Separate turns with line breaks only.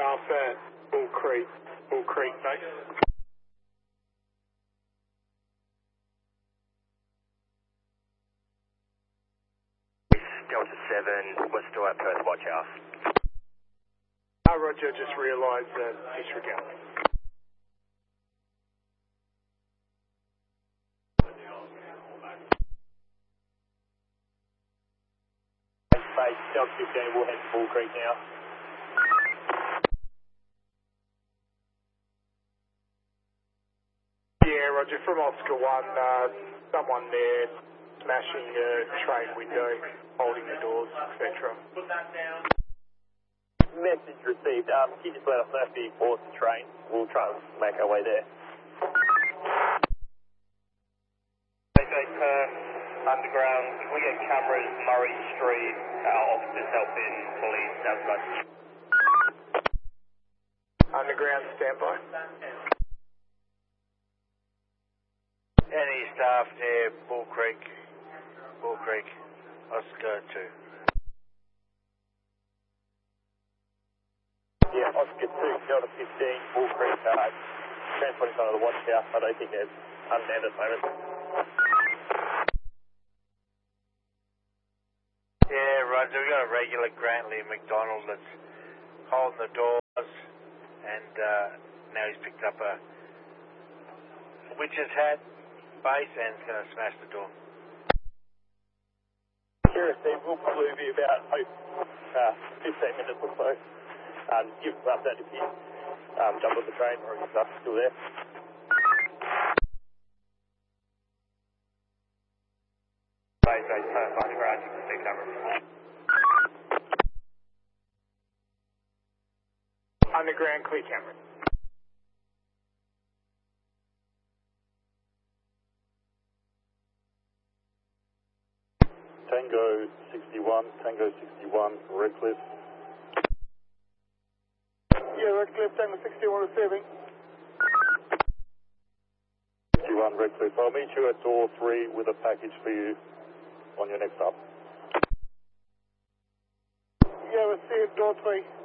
staff at Bull Creek base.
Delta 7, we're still at Perth Watch House.
Roger, just realised that disregard.
Base, Delta 15, we'll head to Bull Creek now.
Yeah, Roger, from Oscar 1, someone there smashing a train window, holding the doors, etc.
Message received. Can you just let us know if he boards the train? We'll try and make our way there. Perth, underground. We get cameras, Murray Street, our officers helping police outside.
Underground standby.
Any staff near Bull Creek, Oscar 2.
Yeah, Oscar 2, Delta 15, Bull Creek, transporting some of the watch house. I don't think there's unmanned at the moment.
Yeah, Roger, we've got a regular Grantley McDonald that's holding the doors, and now he's picked up a witch's hat base and is going to smash the door.
Here, Steve, we'll probably be about 15 minutes or so. Give us an update if you jump on the train or if you're still there. Base, Perth underground, you can see camera.
Underground, clear camera.
Tango 61, Redcliffe.
Yeah, Redcliffe, Tango 61 receiving.
61, Redcliffe. I'll meet you at door 3 with a package for you on your next stop.
Yeah, we'll see you at door 3.